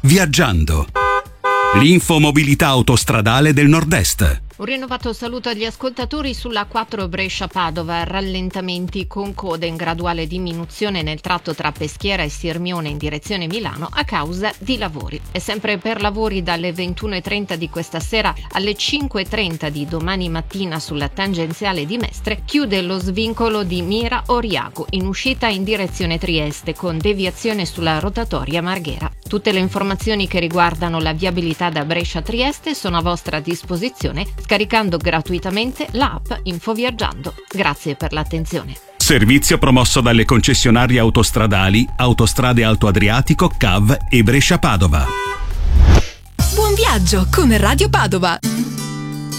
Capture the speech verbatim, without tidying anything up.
Viaggiando. L'infomobilità autostradale del Nord-Est. Un rinnovato saluto agli ascoltatori sulla quattro Brescia-Padova, rallentamenti con code in graduale diminuzione nel tratto tra Peschiera e Sirmione in direzione Milano a causa di lavori. E sempre per lavori dalle ventuno e trenta di questa sera alle cinque e trenta di domani mattina sulla tangenziale di Mestre chiude lo svincolo di Mira-Oriago in uscita in direzione Trieste con deviazione sulla rotatoria Marghera. Tutte le informazioni che riguardano la viabilità da Brescia a Trieste sono a vostra disposizione scaricando gratuitamente l'app Infoviaggiando. Grazie per l'attenzione. Servizio promosso dalle concessionarie autostradali Autostrade Alto Adriatico, C A V e Brescia Padova. Buon viaggio con Radio Padova.